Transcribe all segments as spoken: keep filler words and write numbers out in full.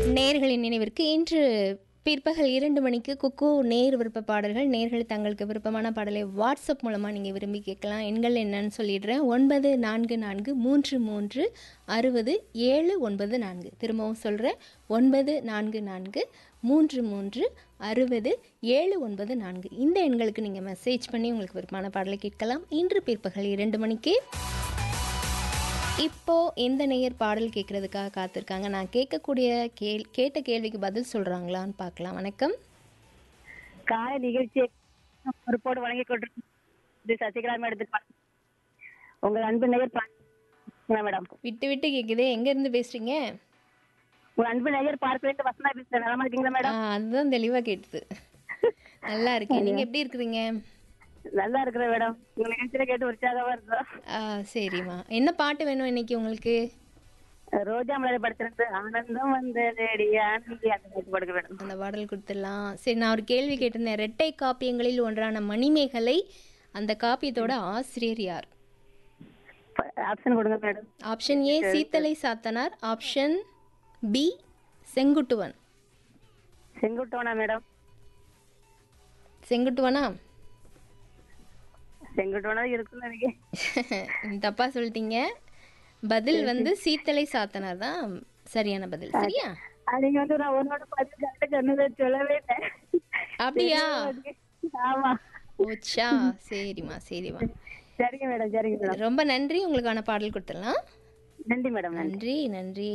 நேயர்களின் நினைவிற்கு இன்று பிற்பகல் இரண்டு மணிக்கு குக்கு நேர் விருப்ப பாடல்கள். நேயர்கள் தங்களுக்கு விருப்பமான பாடலை வாட்ஸ்அப் மூலமாக நீங்கள் விரும்பி கேட்கலாம். எண்கள் என்னன்னு சொல்லிடுறேன். ஒன்பது நான்கு நான்கு மூன்று மூன்று அறுபது ஏழு ஒன்பது நான்கு. திரும்பவும் சொல்கிறேன். ஒன்பது நான்கு நான்கு மூன்று மூன்று அறுபது ஏழு ஒன்பது நான்கு. இந்த எண்களுக்கு நீங்கள் மெசேஜ் பண்ணி உங்களுக்கு விருப்பமான பாடலை கேட்கலாம். இன்று பிற்பகல் இரண்டு மணிக்கு இப்போ எந்த நேயர் பாடல் கேட்கறதுக்காக காத்திருக்காங்க, நான் கேட்கக்கூடிய கேள் கேட்ட கேள்விக்கு பதில் சொல்றாங்களான்னு பார்க்கலாம். வணக்கம். காலை நிகழ்ச்சி ரிப்போர்ட் வழங்கி கொண்டிருக்கிறது சசிகலா மேடத்துக்கு உங்கள் அன்பு நேயர் மேடம். விட்டு விட்டு கேக்குதே, எங்க இருந்து பேசுறீங்க? உங்க அன்பு நேயர் பார்க்க வசந்தா பேசுறேன். நலமா இருக்கீங்களா மேடம்? அதுதான் தெளிவா கேட்டுது. நல்லா இருக்கேன். நீங்க எப்படி இருக்கிறீங்க? நல்லா இருக்கிறேன் மேடம். உங்க நிகழ்ச்சியில கேட்டு உற்சாகமா இருக்கோம். ஆ சரிம்மா. என்ன பாட்டு வேணும் இன்னைக்கு உங்களுக்கு? ரோஜா மலரை படுத்திருந்து ஆனந்தம் வந்ததேடி ஆனந்தி அந்த பாட்டு பாடுங்க மேடம். அந்த பாடல் கொடுத்துடலாம். சரி, நான் ஒரு கேள்வி கேட்டிருந்தேன். இரட்டை காப்பியங்களில் ஒன்றான மணிமேகலை, அந்த காப்பியத்தோட ஆசிரியர் யார்? ஆப்ஷன் கொடுங்க madam. Option A Seethalai Sathanar, option B Senguttuvan. செங்குட்டுவனா madam? செங்குட்டுவனா? செங்குட்டுவனா இருக்குன்னு நினைக்கிறேன். தப்பா சொல்லிட்டீங்க. பதில் வந்து சீத்தலை சாத்தனார் தான் சரியான பதில். சரியா? நீங்க வந்து நான் உன்னோட பாட்டு கரெக்டா சொன்னதை சொல்லவே இல்லை. அப்படியா? ஆமா. ஓச்சா, சரிம்மா சரிம்மா. சரிங்க மேடம். சரிங்க மேடம். ரொம்ப நன்றி. உங்களுக்கான பாடல் கொடுத்துடலாம். நன்றி மேடம். நன்றி நன்றி.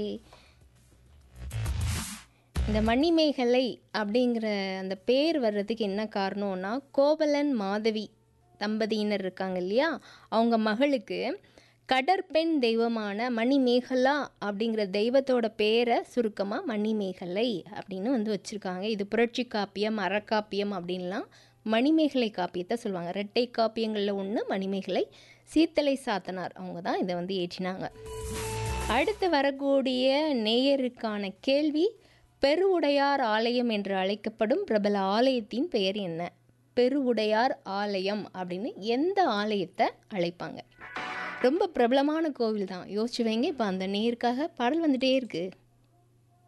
இந்த மணிமேகலை அப்படிங்கிற அந்த பேர் வர்றதுக்கு என்ன காரணம்னா, கோவலன் மாதவி தம்பதியினர் இருக்காங்க இல்லையா, அவங்க மகளுக்கு கடற்பெண் தெய்வமான மணிமேகலா அப்படிங்கிற தெய்வத்தோட பேரை சுருக்கமாக மணிமேகலை அப்படின்னு வந்து வச்சுருக்காங்க. இது புரட்சி காப்பியம், அறக்காப்பியம் அப்படின்லாம் மணிமேகலை காப்பியத்தை சொல்லுவாங்க. இரட்டை காப்பியங்களில் ஒன்று மணிமேகலை. சீத்தலை சாத்தனார் அவங்க தான் இதை வந்து ஏற்றினாங்க. அடுத்து வரக்கூடிய நேயருக்கான கேள்வி, பெருவுடையார் ஆலயம் என்று அழைக்கப்படும் பிரபல ஆலயத்தின் பெயர் என்ன? பெருவுடையார் ஆலயம் அப்படின்னு எந்த ஆலயத்தை அழைப்பாங்க? ரொம்ப பிரபலமான கோவில் தான். யோசிச்சு வைங்க. இப்போ அந்த நேருக்காக பாடல் வந்துட்டே இருக்கு.